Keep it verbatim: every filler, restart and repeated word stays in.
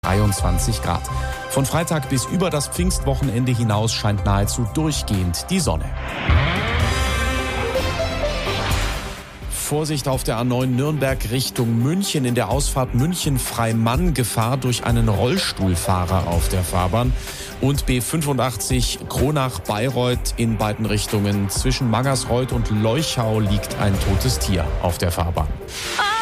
dreiundzwanzig Grad. Von Freitag bis über das Pfingstwochenende hinaus scheint nahezu durchgehend die Sonne. Vorsicht auf der A neun Nürnberg Richtung München. In der Ausfahrt München-Freimann Gefahr durch einen Rollstuhlfahrer auf der Fahrbahn. Und B fünfundachtzig Kronach-Bayreuth in beiden Richtungen. Zwischen Mangersreuth und Leuchau liegt ein totes Tier auf der Fahrbahn.